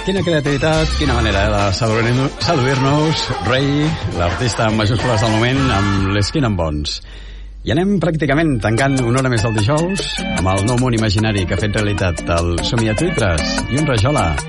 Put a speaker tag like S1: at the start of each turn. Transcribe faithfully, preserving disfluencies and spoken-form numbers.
S1: Quina creativitat, quina manera eh, de seduir-nos. Ray, l'artista amb majúscules del moment, amb l'Skin and Bones. I anem pràcticament tancant una hora més del dijous amb el nou món imaginari que ha fet realitat el Somiatwitres i un Rajola.